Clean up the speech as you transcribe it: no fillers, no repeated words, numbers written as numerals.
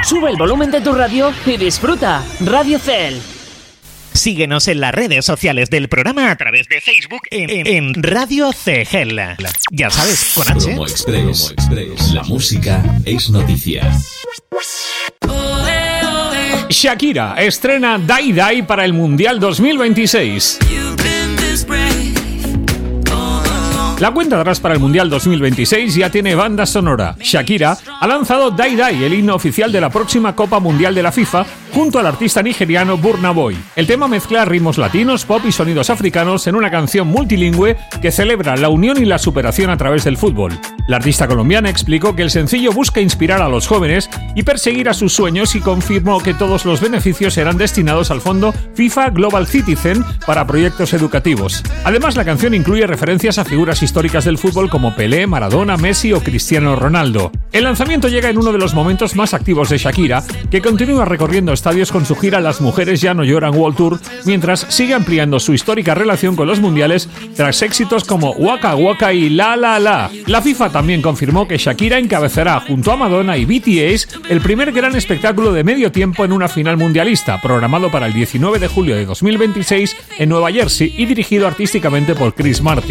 Sube el volumen de tu radio y disfruta. Radio Cel. Síguenos en las redes sociales del programa a través de Facebook en Radio CGEL. Ya sabes, con H. Promo Express. La música es noticia. Shakira estrena Die Die para el Mundial 2026. La cuenta atrás para el Mundial 2026 ya tiene banda sonora. Shakira ha lanzado Die Die, el himno oficial de la próxima Copa Mundial de la FIFA, junto al artista nigeriano Burna Boy. El tema mezcla ritmos latinos, pop y sonidos africanos en una canción multilingüe que celebra la unión y la superación a través del fútbol. La artista colombiana explicó que el sencillo busca inspirar a los jóvenes y perseguir a sus sueños y confirmó que todos los beneficios serán destinados al fondo FIFA Global Citizen para proyectos educativos. Además, la canción incluye referencias a figuras históricas del fútbol como Pelé, Maradona, Messi o Cristiano Ronaldo. El lanzamiento llega en uno de los momentos más activos de Shakira, que continúa recorriendo estadios con su gira Las Mujeres Ya No Lloran World Tour, mientras sigue ampliando su histórica relación con los mundiales tras éxitos como Waka Waka y La La La. La FIFA también confirmó que Shakira encabezará junto a Madonna y BTS el primer gran espectáculo de medio tiempo en una final mundialista, programado para el 19 de julio de 2026 en Nueva Jersey y dirigido artísticamente por Chris Martin.